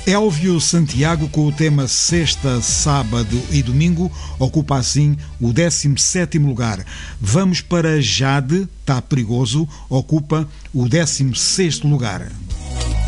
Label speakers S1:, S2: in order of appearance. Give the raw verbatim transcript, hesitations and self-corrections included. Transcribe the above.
S1: Elvio Santiago, com o tema Sexta, Sábado e Domingo, ocupa assim o décimo sétimo lugar. Vamos para Jade, Tá Perigoso, ocupa o décimo sexto lugar.